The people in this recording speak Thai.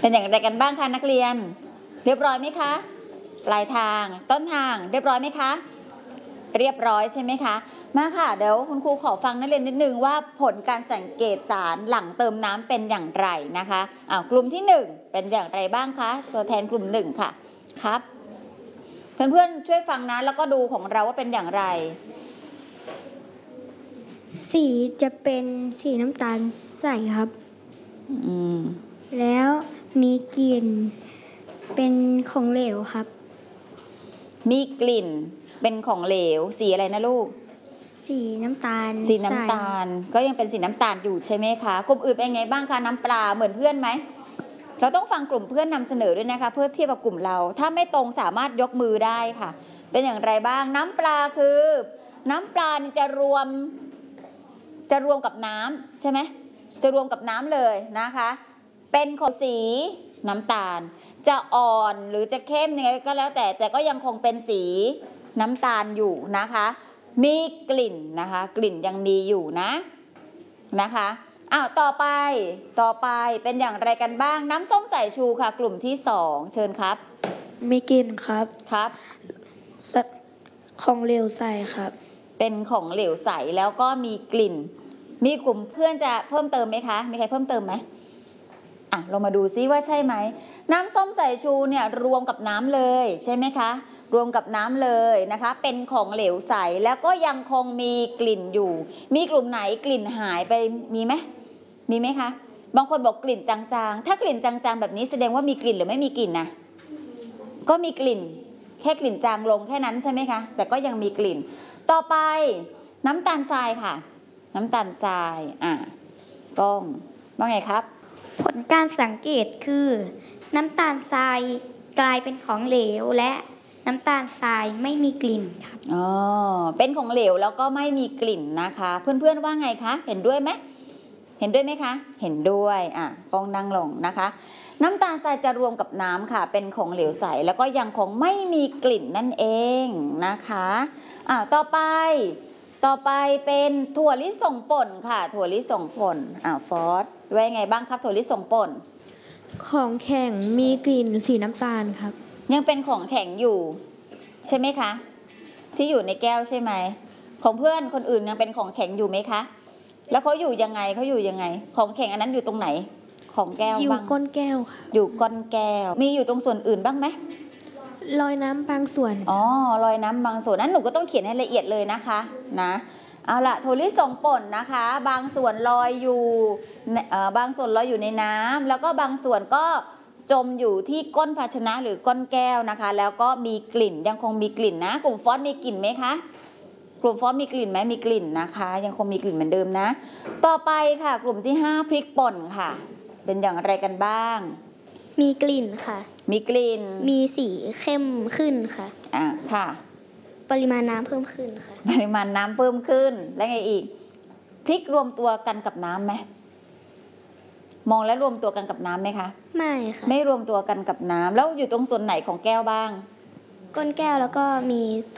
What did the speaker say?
เป็นอย่างไรกันบ้างคะนักเรียนเรียบร้อยไหมคะปลายทางต้นทางเรียบร้อยไหมคะเรียบร้อยใช่ไหมคะมาค่ะเดี๋ยวคุณครูขอฟังนักเรียนนิดนึงว่าผลการสังเกตสารหลังเติมน้ำเป็นอย่างไรนะคะกลุ่มที่1เป็นอย่างไรบ้างคะตัวแทนกลุ่ม1ค่ะครับเพื่อนๆช่วยฟังนะแล้วก็ดูของเราว่าเป็นอย่างไรสีจะเป็นสีน้ำตาลใสครับแล้วมีกลิ่นเป็นของเหลวครับมีกลิ่นเป็นของเหลวสีอะไรนะลูกสีน้ำตาลสีน้ำตาลก็ยังเป็นสีน้ำตาลอยู่ใช่ไหมคะกลุ่มอื่นเป็นไงบ้างคะน้ำปลาเหมือนเพื่อนไหมเราต้องฟังกลุ่มเพื่อนนำเสนอด้วยนะคะเพื่อเทียบกับกลุ่มเราถ้าไม่ตรงสามารถยกมือได้ค่ะเป็นอย่างไรบ้างน้ำปลาคือน้ำปลาจะรวมกับน้ำใช่ไหมจะรวมกับน้ำเลยนะคะเป็นของสีน้ำตาลจะอ่อนหรือจะเข้มยังไงก็แล้วแต่ก็ยังคงเป็นสีน้ำตาลอยู่นะคะมีกลิ่นนะคะกลิ่นยังมีอยู่นะคะต่อไปเป็นอย่างไรกันบ้างน้ำส้มสายชูค่ะกลุ่มที่2เชิญครับมีกลิ่นครับของเหลวใสครับเป็นของเหลวใสแล้วก็มีกลิ่นมีกลุ่มเพื่อนจะเพิ่มเติมไหมคะมีใครเพิ่มเติมไหมลองมาดูซิว่าใช่ไหมน้ำส้มสายชูเนี่ยรวมกับน้ำเลยใช่ไหมคะรวมกับน้ำเลยนะคะเป็นของเหลวใสแล้วก็ยังคงมีกลิ่นอยู่มีกลุ่มไหนกลิ่นหายไปมีไหมคะบางคนบอกกลิ่นจางๆถ้ากลิ่นจางๆแบบนี้แสดงว่ามีกลิ่นหรือไม่มีกลิ่นนะก็มีกลิ่นแค่กลิ่นจางลงแค่นั้นใช่ไหมคะแต่ก็ยังมีกลิ่นต่อไปน้ำตาลทรายค่ะน้ำตาลทรายก้องว่าไงครับผลการสังเกตคือน้ำตาลทรายกลายเป็นของเหลวและน้ำตาลทรายไม่มีกลิ่นครับเป็นของเหลวแล้วก็ไม่มีกลิ่นนะคะเพื่อนๆว่าไงคะเห็นด้วยไหมเห็นด้วยไหมคะเห็นด้วยก้องนั่งลงนะคะน้ำตาลทรายจะรวมกับน้ำค่ะเป็นของเหลวใสแล้วก็ยังคงไม่มีกลิ่นนั่นเองนะคะต่อไปเป็นถั่วลิสงป่นค่ะถั่วลิสงป่นฟอสว่าไงบ้างครับถั่วลิสงป่นของแข็งมีกลิ่นสีน้ำตาลครับยังเป็นของแข็งอยู่ใช่ไหมคะที่อยู่ในแก้วใช่ไหมของเพื่อนคนอื่นยังเป็นของแข็งอยู่ไหมคะแล้วเขาอยู่ยังไงของแข็งอันนั้นอยู่ตรงไหนของแก้วบ้างอยู่ก้นแก้วค่ะอยู่ก้นแก้วมีอยู่ตรงส่วนอื่นบ้างไหมลอยน้ำบางส่วนลอยน้ำบางส่วนนั้นหนูก็ต้องเขียนให้ละเอียดเลยนะคะเอาละถั่วลิสงป่นนะคะบางส่วนลอยอยู่ในน้ำแล้วก็บางส่วนก็จมอยู่ที่ก้นภาชนะหรือก้นแก้วนะคะแล้วก็มีกลิ่นยังคงมีกลิ่นนะกลุ่มฟอสมีกลิ่นไหมคะกลุ่มฟอสมีกลิ่นไหมมีกลิ่นนะคะยังคงมีกลิ่นเหมือนเดิมนะต่อไปค่ะกลุ่มที่5พริกป่นค่ะเป็นอย่างไรกันบ้างมีกลิ่นค่ะมีกลิ่นมีสีเข้มขึ้นค่ะค่ะปริมาณน้ำเพิ่มขึ้นค่ะปริมาณน้ำเพิ่มขึ้นแล้วไงอีกพริกรวมตัวกันกับน้ำไหมมองแล้วรวมตัวกันกับน้ำไหมคะไม่ค่ะไม่รวมตัวกันกับน้ำแล้วอยู่ตรงส่วนไหนของแก้วบ้างก้นแก้วแล้วก็มี